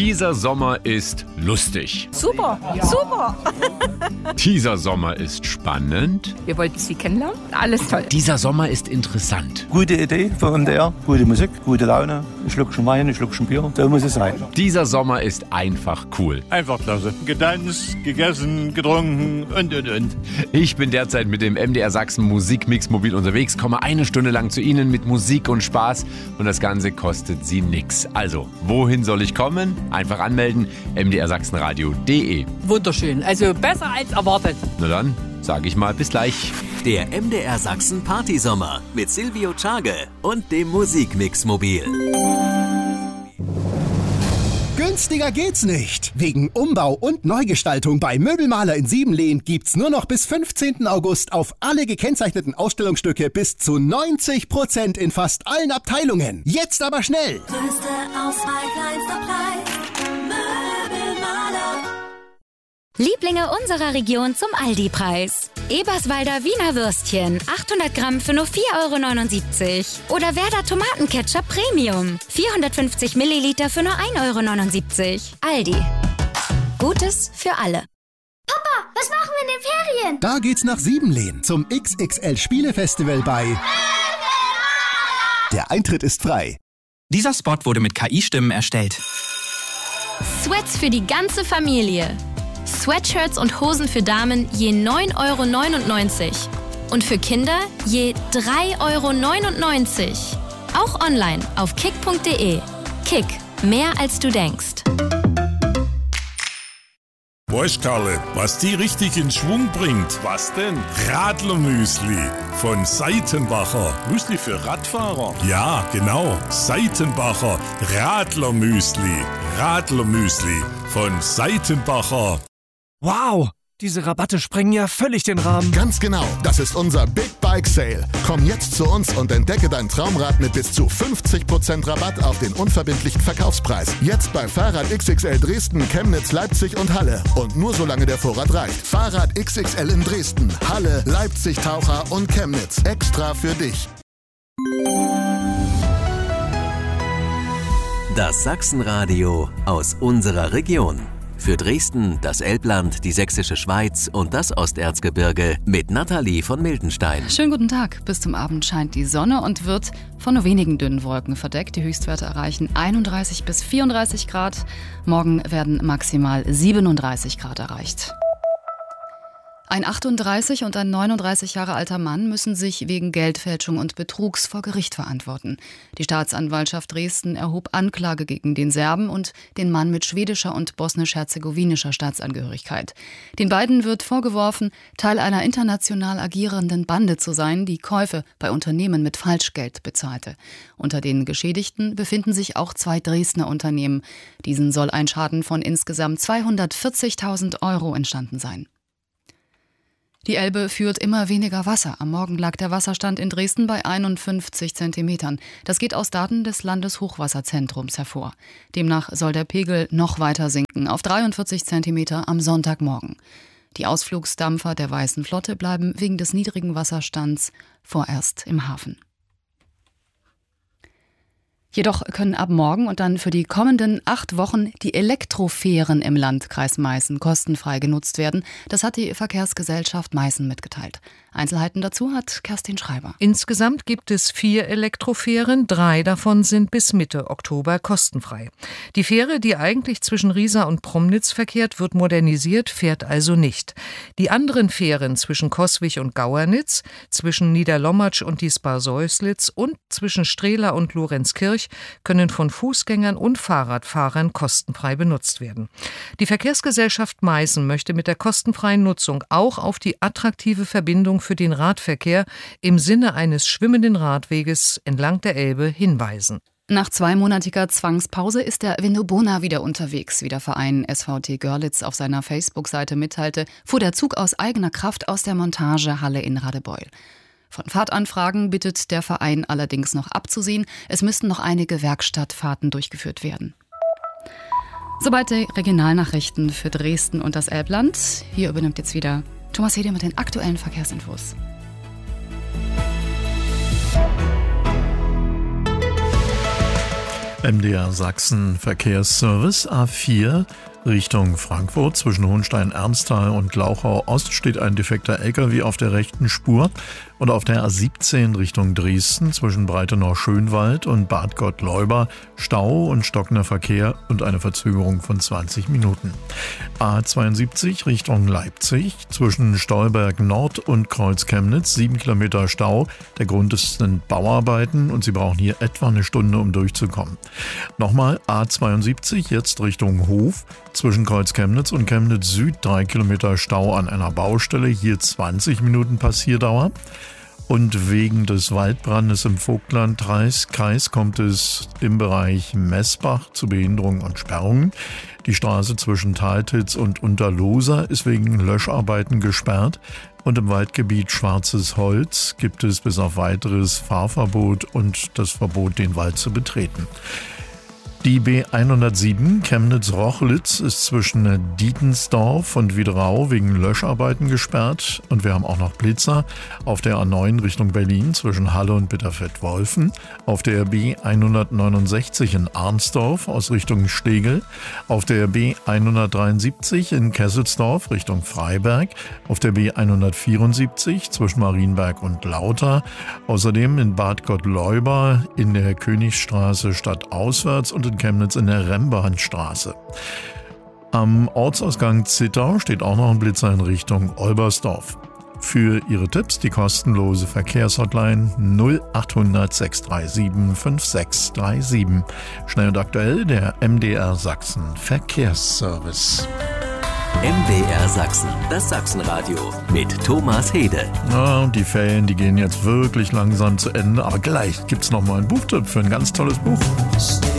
Dieser Sommer ist lustig. Super, super. Dieser Sommer ist spannend. Wir wollten Sie kennenlernen. Alles toll. Dieser Sommer ist interessant. Gute Idee für MDR, gute Musik, gute Laune, ein Schluckchen Wein, ein Schluckchen Bier, so muss es sein. Dieser Sommer ist einfach cool. Einfach klasse. Getanzt, gegessen, getrunken und. Ich bin derzeit mit dem MDR Sachsen Musikmix mobil unterwegs, komme eine Stunde lang zu Ihnen mit Musik und Spaß und das Ganze kostet Sie nix. Also, wohin soll ich kommen? Einfach anmelden, mdrsachsenradio.de. Wunderschön, also besser als erwartet. Na dann, sage ich mal bis gleich. Der MDR Sachsen Partysommer mit Silvio Tschage und dem Musikmix mobil. Günstiger geht's nicht. Wegen Umbau und Neugestaltung bei Möbelmaler in Siebenlehn gibt's nur noch bis 15. August auf alle gekennzeichneten Ausstellungsstücke bis zu 90% in fast allen Abteilungen. Jetzt aber schnell! Größte Auswahl, kleinster Preis. Möbelmaler. Lieblinge unserer Region zum Aldi-Preis. Eberswalder Wiener Würstchen, 800 Gramm für nur 4,79 € Oder Werder Tomatenketchup Premium, 450 Milliliter für nur 1,79 €. Aldi. Gutes für alle. Papa, was machen wir in den Ferien? Da geht's nach Siebenlehn zum XXL Spielefestival bei Der Eintritt ist frei. Dieser Spot wurde mit KI-Stimmen erstellt. Sweats für die ganze Familie. Sweatshirts und Hosen für Damen je 9,99 € und für Kinder je 3,99 €. Auch online auf kick.de. Kick, mehr als du denkst. Weißt Karle, was die richtig in Schwung bringt? Was denn? Radlermüsli von Seitenbacher. Müsli für Radfahrer? Ja, genau. Seitenbacher Radlermüsli. Radlermüsli von Seitenbacher. Wow, diese Rabatte sprengen ja völlig den Rahmen. Ganz genau, das ist unser Big Bike Sale. Komm jetzt zu uns und entdecke dein Traumrad mit bis zu 50% Rabatt auf den unverbindlichen Verkaufspreis. Jetzt bei Fahrrad XXL Dresden, Chemnitz, Leipzig und Halle. Und nur solange der Vorrat reicht. Fahrrad XXL in Dresden, Halle, Leipzig, Taucher und Chemnitz. Extra für dich. Das Sachsenradio aus unserer Region. Für Dresden, das Elbland, die Sächsische Schweiz und das Osterzgebirge mit Nathalie von Miltenstein. Schönen guten Tag. Bis zum Abend scheint die Sonne und wird von nur wenigen dünnen Wolken verdeckt. Die Höchstwerte erreichen 31 bis 34 Grad. Morgen werden maximal 37 Grad erreicht. Ein 38 und ein 39 Jahre alter Mann müssen sich wegen Geldfälschung und Betrugs vor Gericht verantworten. Die Staatsanwaltschaft Dresden erhob Anklage gegen den Serben und den Mann mit schwedischer und bosnisch-herzegowinischer Staatsangehörigkeit. Den beiden wird vorgeworfen, Teil einer international agierenden Bande zu sein, die Käufe bei Unternehmen mit Falschgeld bezahlte. Unter den Geschädigten befinden sich auch 2 Dresdner Unternehmen. Diesen soll ein Schaden von insgesamt 240.000 € entstanden sein. Die Elbe führt immer weniger Wasser. Am Morgen lag der Wasserstand in Dresden bei 51 Zentimetern. Das geht aus Daten des Landeshochwasserzentrums hervor. Demnach soll der Pegel noch weiter sinken, auf 43 Zentimeter am Sonntagmorgen. Die Ausflugsdampfer der Weißen Flotte bleiben wegen des niedrigen Wasserstands vorerst im Hafen. Jedoch können ab morgen und dann für die kommenden 8 Wochen die Elektrofähren im Landkreis Meißen kostenfrei genutzt werden. Das hat die Verkehrsgesellschaft Meißen mitgeteilt. Einzelheiten dazu hat Kerstin Schreiber. Insgesamt gibt es 4 Elektrofähren, 3 davon sind bis Mitte Oktober kostenfrei. Die Fähre, die eigentlich zwischen Riesa und Promnitz verkehrt, wird modernisiert, fährt also nicht. Die anderen Fähren zwischen Coswig und Gauernitz, zwischen Niederlommatsch und Diespar-Säuslitz und zwischen Strehla und Lorenzkirch können von Fußgängern und Fahrradfahrern kostenfrei benutzt werden. Die Verkehrsgesellschaft Meißen möchte mit der kostenfreien Nutzung auch auf die attraktive Verbindung für den Radverkehr im Sinne eines schwimmenden Radweges entlang der Elbe hinweisen. Nach 2-monatiger Zwangspause ist der Vindobona wieder unterwegs. Wie der Verein SVT Görlitz auf seiner Facebook-Seite mitteilte, fuhr der Zug aus eigener Kraft aus der Montagehalle in Radebeul. Von Fahrtanfragen bittet der Verein allerdings noch abzusehen. Es müssten noch einige Werkstattfahrten durchgeführt werden. Soweit die Regionalnachrichten für Dresden und das Elbland. Hier übernimmt jetzt wieder Thomas Hede mit den aktuellen Verkehrsinfos. MDR Sachsen Verkehrsservice A4 Richtung Frankfurt. Zwischen Hohenstein-Ernsthal und Glauchau-Ost steht ein defekter LKW auf der rechten Spur. Und auf der A17 Richtung Dresden zwischen Breitenau-Schönwald und Bad Gottleuba Stau und stockender Verkehr und eine Verzögerung von 20 Minuten. A72 Richtung Leipzig zwischen Stolberg Nord und Kreuz Chemnitz 7 Kilometer Stau. Der Grund sind Bauarbeiten und Sie brauchen hier etwa eine Stunde, um durchzukommen. Nochmal A72 jetzt Richtung Hof zwischen Kreuz Chemnitz und Chemnitz Süd 3 Kilometer Stau an einer Baustelle. Hier 20 Minuten Passierdauer. Und wegen des Waldbrandes im Vogtlandkreis kommt es im Bereich Messbach zu Behinderungen und Sperrungen. Die Straße zwischen Taltitz und Unterloser ist wegen Löscharbeiten gesperrt. Und im Waldgebiet Schwarzes Holz gibt es bis auf weiteres Fahrverbot und das Verbot, den Wald zu betreten. Die B107 Chemnitz-Rochlitz ist zwischen Dietensdorf und Wiederau wegen Löscharbeiten gesperrt. Und wir haben auch noch Blitzer auf der A9 Richtung Berlin zwischen Halle und Bitterfeld-Wolfen. Auf der B169 in Arnsdorf aus Richtung Stegel. Auf der B173 in Kesselsdorf Richtung Freiberg. Auf der B174 zwischen Marienberg und Lauter. Außerdem in Bad Gottleuba in der Königstraße stadtauswärts und in Chemnitz in der Rembahnstraße. Am Ortsausgang Zittau steht auch noch ein Blitzer in Richtung Olbersdorf. Für Ihre Tipps die kostenlose Verkehrshotline 0800 637 5637. Schnell und aktuell der MDR Sachsen Verkehrsservice. MDR Sachsen, das Sachsenradio mit Thomas Hede. Ja, und die Ferien, die gehen jetzt wirklich langsam zu Ende, aber gleich gibt's noch mal einen Buchtipp für ein ganz tolles Buch.